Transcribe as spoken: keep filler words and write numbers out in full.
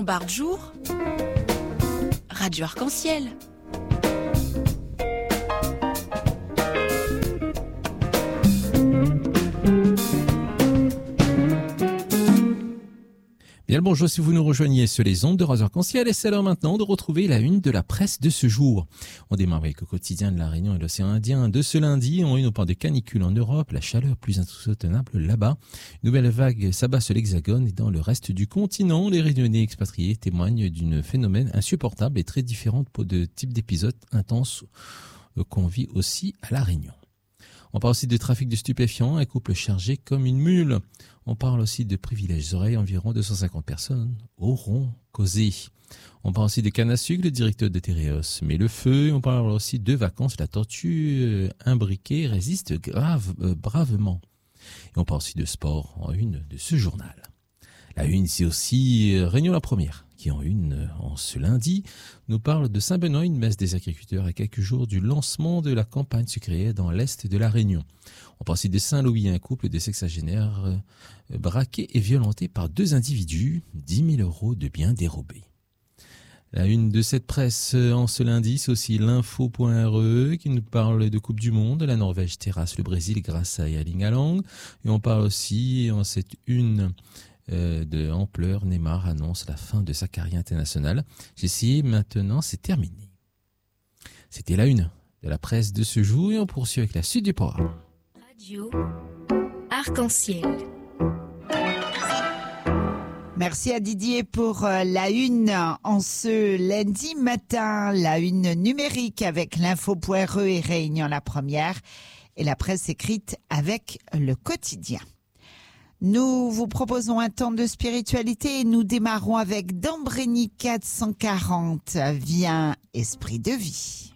Barre Jour, Radio Arc-en-Ciel. Bien le bonjour si vous nous rejoignez sur les ondes de Radio Arc-en-Ciel et c'est l'heure maintenant de retrouver la une de la presse de ce jour. On démarre avec le quotidien de la Réunion et l'océan Indien de ce lundi. En une, on parle de canicule en Europe, la chaleur plus insoutenable là-bas. Nouvelle vague s'abat sur l'Hexagone et dans le reste du continent. Les Réunionnais expatriés témoignent d'un phénomène insupportable et très différent de type d'épisode intense qu'on vit aussi à la Réunion. On parle aussi de trafic de stupéfiants, un couple chargé comme une mule. On parle aussi de privilèges oreilles, environ deux cent cinquante personnes auront causé. On parle aussi de canne à sucre, le directeur de Téréos met le feu. On parle aussi de vacances, la tortue imbriquée résiste grave, euh, bravement. Et on parle aussi de sport en une de ce journal. La une, c'est aussi euh, Réunion la première, qui en une, euh, en ce lundi, nous parle de Saint-Benoît, une messe des agriculteurs à quelques jours du lancement de la campagne sucrière dans l'est de la Réunion. On parle aussi de Saint-Louis, un couple de sexagénaires euh, braqués et violentés par deux individus, dix mille euros de biens dérobés. La une de cette presse en ce lundi, c'est aussi l'info point r e qui nous parle de Coupe du Monde. La Norvège terrasse le Brésil grâce à Erling Haaland. Et on parle aussi en cette une euh, de ampleur, Neymar annonce la fin de sa carrière internationale. J'ai essayé, maintenant c'est terminé. C'était la une de la presse de ce jour et on poursuit avec la suite du programme. Radio Arc-en-Ciel. Merci à Didier pour la une en ce lundi matin, la une numérique avec l'info point r e et Réunion la première et la presse écrite avec le quotidien. Nous vous proposons un temps de spiritualité et nous démarrons avec Dambrény quatre cent quarante, Viens, esprit de vie.